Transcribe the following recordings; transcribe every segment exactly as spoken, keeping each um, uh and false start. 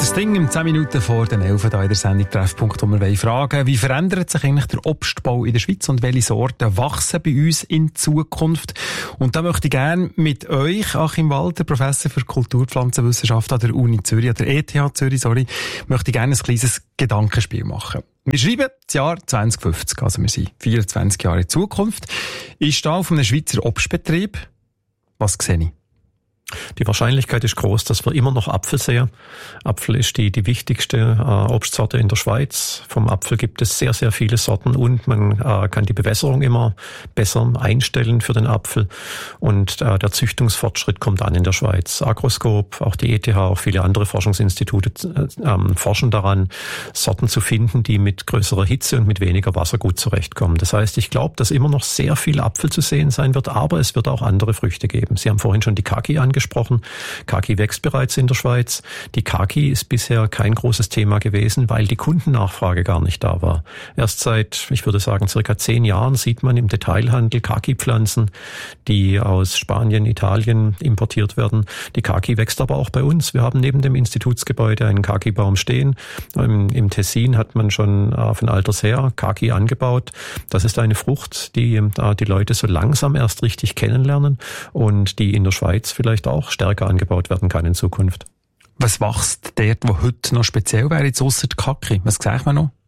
das Ding in zehn Minuten vor den elf hier in der Sendung Treffpunkt, wo wir fragen, wie verändert sich eigentlich der Obstbau in der Schweiz und welche Sorten wachsen bei uns in Zukunft? Und da möchte ich gerne mit euch, Achim Walter, Professor für Kulturpflanzenwissenschaft an der Uni Zürich, an der E T H Zürich, sorry, möchte ich gerne ein kleines Gedankenspiel machen. Wir schreiben das Jahr zwanzig fünfzig, also wir sind vierundzwanzig Jahre in Zukunft. Ich stehe auf einem Schweizer Obstbetrieb. Was sehe ich? Die Wahrscheinlichkeit ist groß, dass wir immer noch Apfel sehen. Apfel ist die, die wichtigste äh, Obstsorte in der Schweiz. Vom Apfel gibt es sehr, sehr viele Sorten und man äh, kann die Bewässerung immer besser einstellen für den Apfel. Und äh, der Züchtungsfortschritt kommt an in der Schweiz. Agroskop, auch die E T H, auch viele andere Forschungsinstitute äh, äh, forschen daran, Sorten zu finden, die mit größerer Hitze und mit weniger Wasser gut zurechtkommen. Das heißt, ich glaube, dass immer noch sehr viel Apfel zu sehen sein wird, aber es wird auch andere Früchte geben. Sie haben vorhin schon die Kaki angesprochen. gesprochen. Kaki wächst bereits in der Schweiz. Die Kaki ist bisher kein großes Thema gewesen, weil die Kundennachfrage gar nicht da war. Erst seit, ich würde sagen, circa zehn Jahren sieht man im Detailhandel Kaki-Pflanzen, die aus Spanien, Italien importiert werden. Die Kaki wächst aber auch bei uns. Wir haben neben dem Institutsgebäude einen Kaki-Baum stehen. Im, im Tessin hat man schon äh, von alters her Kaki angebaut. Das ist eine Frucht, die äh, die Leute so langsam erst richtig kennenlernen und die in der Schweiz vielleicht auch stärker angebaut werden kann in Zukunft. Was wächst dort, wo heute noch speziell wäre, jetzt ausser der Kaki? Was sagt man noch?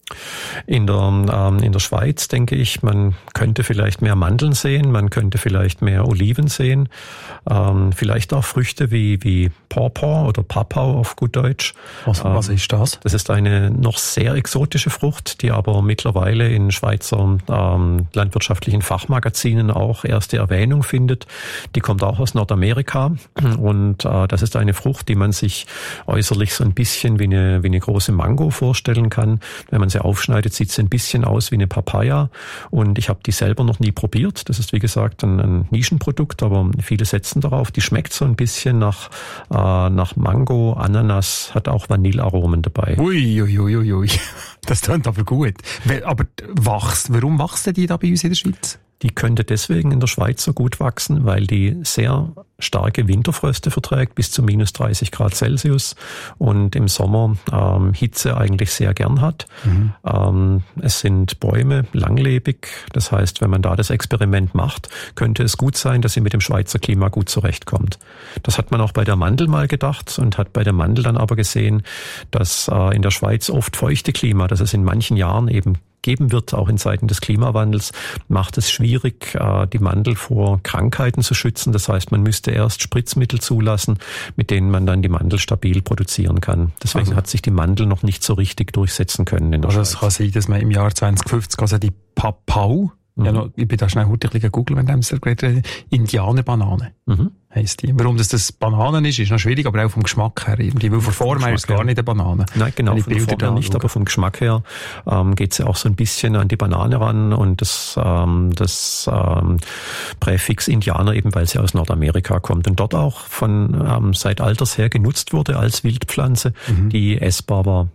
In der, ähm, in der Schweiz denke ich, man könnte vielleicht mehr Mandeln sehen, man könnte vielleicht mehr Oliven sehen, ähm, vielleicht auch Früchte wie, wie Pawpaw oder Papau auf gut Deutsch. Was, ähm, was ist das? Das ist eine noch sehr exotische Frucht, die aber mittlerweile in Schweizer ähm, landwirtschaftlichen Fachmagazinen auch erste Erwähnung findet. Die kommt auch aus Nordamerika und äh, das ist eine Frucht, die man sich äußerlich so ein bisschen wie eine, wie eine große Mango vorstellen kann. Wenn man sie aufschneidet, sieht sie ein bisschen aus wie eine Papaya und ich habe die selber noch nie probiert. Das ist wie gesagt ein, ein Nischenprodukt, aber viele setzen darauf. Die schmeckt so ein bisschen nach äh, nach Mango, Ananas, hat auch Vanillearomen dabei. Ui, ui, ui, ui. Das klingt aber gut. Aber wachst, warum wachsen die da bei uns in der Schweiz? Die könnte deswegen in der Schweiz so gut wachsen, weil die sehr starke Winterfröste verträgt, bis zu minus dreißig Grad Celsius und im Sommer ähm, Hitze eigentlich sehr gern hat. Mhm. Ähm, es sind Bäume langlebig, das heißt, wenn man da das Experiment macht, könnte es gut sein, dass sie mit dem Schweizer Klima gut zurechtkommt. Das hat man auch bei der Mandel mal gedacht und hat bei der Mandel dann aber gesehen, dass äh, in der Schweiz oft feuchte Klima, dass es in manchen Jahren eben geben wird, auch in Zeiten des Klimawandels, macht es schwierig, die Mandel vor Krankheiten zu schützen. Das heißt, man müsste erst Spritzmittel zulassen, mit denen man dann die Mandel stabil produzieren kann. Deswegen also hat sich die Mandel noch nicht so richtig durchsetzen können in der also Schweiz. Es kann sein, dass man im Jahr zwanzig fünfzig also die Papau, mhm. ja, noch, ich bin da schnell hurtig googeln, wenn ich rede, Indianerbanane. Mhm. Heisst die. Warum das, das Bananen ist, ist noch schwierig, aber auch vom Geschmack her irgendwie. Weil von Form her ist es gar nicht eine Banane. Nein, genau, von der Form her nicht, aber vom Geschmack her ähm, geht sie ja auch so ein bisschen an die Banane ran und das, ähm, das ähm, Präfix Indianer eben, weil sie aus Nordamerika kommt und dort auch von ähm, seit alters her genutzt wurde als Wildpflanze, mhm. die essbar war.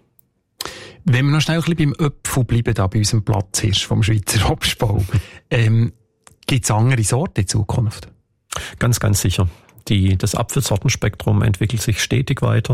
Wenn wir noch schnell ein bisschen beim Öpfel bleiben, da bei unserem Platzhirsch vom Schweizer Obstbau, ähm, gibt es andere Sorten in Zukunft? Ganz, ganz sicher. Die, das Apfelsortenspektrum entwickelt sich stetig weiter.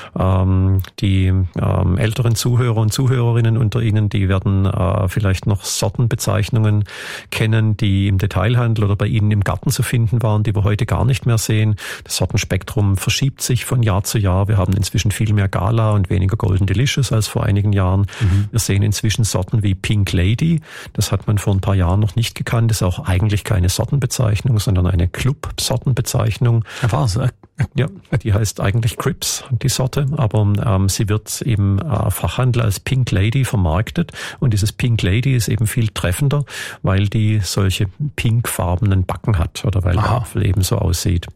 Ähm, die ähm, älteren Zuhörer und Zuhörerinnen unter Ihnen, die werden äh, vielleicht noch Sortenbezeichnungen kennen, die im Detailhandel oder bei Ihnen im Garten zu finden waren, die wir heute gar nicht mehr sehen. Das Sortenspektrum verschiebt sich von Jahr zu Jahr. Wir haben inzwischen viel mehr Gala und weniger Golden Delicious als vor einigen Jahren. Mhm. Wir sehen inzwischen Sorten wie Pink Lady. Das hat man vor ein paar Jahren noch nicht gekannt. Das ist auch eigentlich keine Sortenbezeichnung, sondern eine Club-Sortenbezeichnung. Was? Ja, die heißt eigentlich Crips, die Sorte, aber ähm, sie wird im äh, Fachhandel als Pink Lady vermarktet und dieses Pink Lady ist eben viel treffender, weil die solche pinkfarbenen Backen hat oder weil Aha. der Apfel eben so aussieht.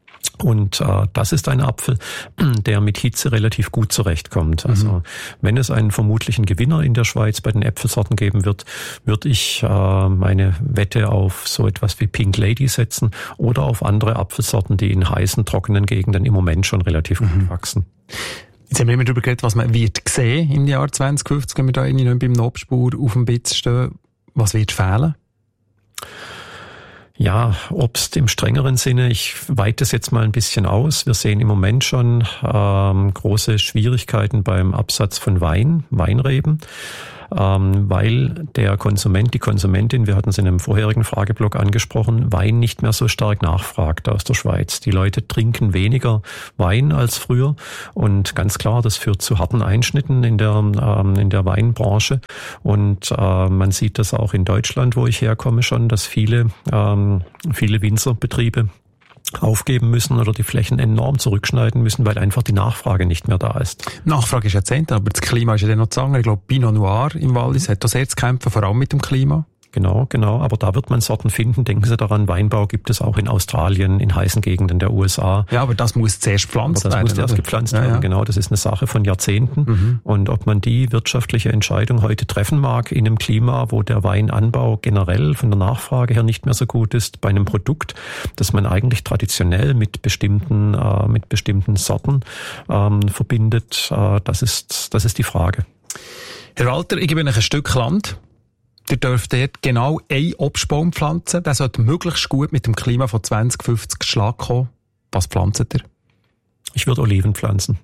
Und äh, das ist ein Apfel, der mit Hitze relativ gut zurechtkommt. Also mhm. wenn es einen vermutlichen Gewinner in der Schweiz bei den Äpfelsorten geben wird, würde ich äh, meine Wette auf so etwas wie Pink Lady setzen oder auf andere Apfelsorten, die in heißen, trockenen Gegenden im Moment schon relativ mhm. gut wachsen. Jetzt haben wir immer darüber geredet, was man wird sehen im Jahr zwanzig fünfzig, wenn wir da irgendwie nicht beim Obstbauer auf dem Bitz stehen. Was wird fehlen? Ja, Obst im strengeren Sinne. Ich weite es jetzt mal ein bisschen aus. Wir sehen im Moment schon ähm, große Schwierigkeiten beim Absatz von Wein, Weinreben, ähm, weil der Konsument, die Konsumentin, wir hatten es in einem vorherigen Frageblock angesprochen, Wein nicht mehr so stark nachfragt aus der Schweiz. Die Leute trinken weniger Wein als früher und ganz klar, das führt zu harten Einschnitten in der ähm, in der Weinbranche und äh, man sieht das auch in Deutschland, wo ich herkomme, schon, dass viele ähm, viele Winzerbetriebe aufgeben müssen oder die Flächen enorm zurückschneiden müssen, weil einfach die Nachfrage nicht mehr da ist. Nachfrage ist Jahrzehnte, aber das Klima ist ja dann noch zu sagen. Ich glaube, Pinot Noir im Wallis hat da sehr zu kämpfen, vor allem mit dem Klima. Genau, genau. Aber da wird man Sorten finden. Denken Sie daran, Weinbau gibt es auch in Australien, in heißen Gegenden der U S A. Ja, aber das muss zuerst gepflanzt werden. Das muss erst gepflanzt werden, ja, ja. Genau. Das ist eine Sache von Jahrzehnten. Mhm. Und ob man die wirtschaftliche Entscheidung heute treffen mag in einem Klima, wo der Weinanbau generell von der Nachfrage her nicht mehr so gut ist, bei einem Produkt, das man eigentlich traditionell mit bestimmten, äh, mit bestimmten Sorten ähm, verbindet, äh, das ist, das ist die Frage. Herr Walter, ich gebe Ihnen ein Stück Land. Ihr dürft dort genau einen Obstbaum pflanzen. Der sollte möglichst gut mit dem Klima von zwanzig fünfzig Schlag kommen. Was pflanzt ihr? Ich würde Oliven pflanzen.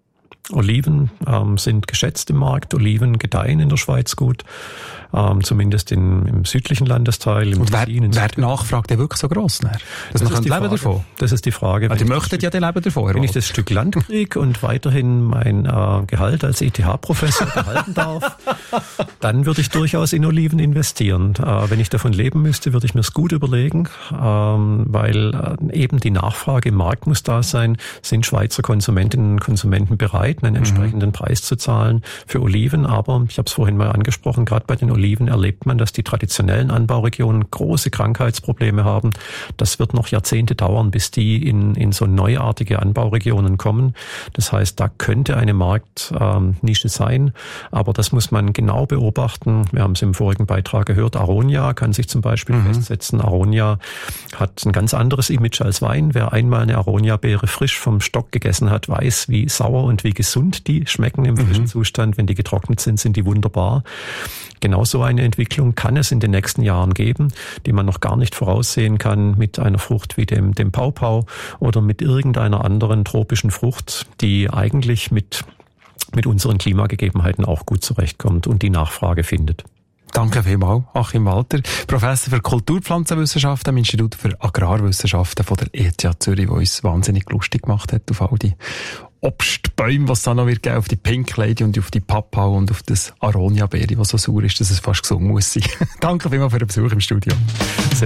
Oliven ähm, sind geschätzt im Markt. Oliven gedeihen in der Schweiz gut. Ähm, zumindest in, im südlichen Landesteil. Im Und wer, wer die Nachfrage denn wirklich so gross? Ne? Das, das, ist leben davon. Das ist die Frage. Also, ihr möchtet ja den Leben davon. Wenn ich das Stück Land kriege und weiterhin mein äh, Gehalt als E T H-Professor behalten darf, dann würde ich durchaus in Oliven investieren. Äh, wenn ich davon leben müsste, würde ich mir es gut überlegen, ähm, weil äh, eben die Nachfrage im Markt muss da sein. Sind Schweizer Konsumentinnen und Konsumenten bereit, einen entsprechenden mhm. Preis zu zahlen für Oliven? Aber ich habe es vorhin mal angesprochen, gerade bei den Oliven erlebt man, dass die traditionellen Anbauregionen große Krankheitsprobleme haben. Das wird noch Jahrzehnte dauern, bis die in, in so neuartige Anbauregionen kommen. Das heißt, da könnte eine Marktnische ähm, sein, aber das muss man genau beobachten. Wir haben es im vorigen Beitrag gehört, Aronia kann sich zum Beispiel mhm. festsetzen. Aronia hat ein ganz anderes Image als Wein. Wer einmal eine Aronia-Beere frisch vom Stock gegessen hat, weiß, wie sauer und wie gesund die schmecken im frischen mhm. Zustand. Wenn die getrocknet sind, sind die wunderbar. Genau so eine Entwicklung kann es in den nächsten Jahren geben, die man noch gar nicht voraussehen kann mit einer Frucht wie dem, dem Paupau oder mit irgendeiner anderen tropischen Frucht, die eigentlich mit, mit unseren Klimagegebenheiten auch gut zurechtkommt und die Nachfrage findet. Danke vielmals, Achim Walter, Professor für Kulturpflanzenwissenschaften am Institut für Agrarwissenschaften von der E T H Zürich, der uns wahnsinnig lustig gemacht hat auf all die Obstbäume, was es da noch wird geben, auf die Pink Lady und auf die Papau und auf das Aronia-Beere, was so sauer ist, dass es fast gesungen muss sein. Danke vielmals für den Besuch im Studio. Sehr